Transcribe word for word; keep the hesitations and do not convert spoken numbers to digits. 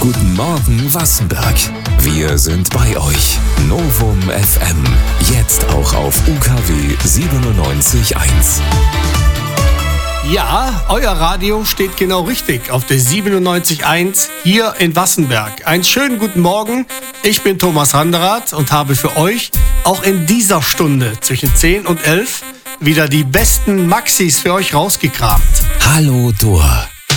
Guten Morgen, Wassenberg. Wir sind bei euch. Novum F M. Jetzt auch auf U K W siebenundneunzig Komma eins. Ja, euer Radio steht genau richtig auf der siebenundneunzig Komma eins hier in Wassenberg. Einen schönen guten Morgen. Ich bin Thomas Handerath und habe für euch auch in dieser Stunde zwischen zehn und elf wieder die besten Maxis für euch rausgekramt. Hallo Dor.